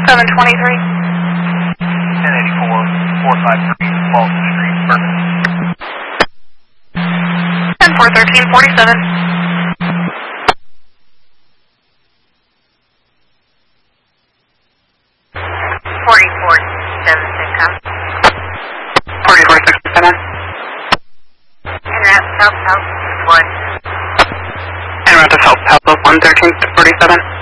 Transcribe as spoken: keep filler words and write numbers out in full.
seven twenty-three. ten eighty-four, four five three, Walton Street, Berkeley. ten four thirteen forty-seven. forty-four seven six, come. forty-four sixty-seven. En route, help, help, one. En route to help, help, one thirteen forty-seven.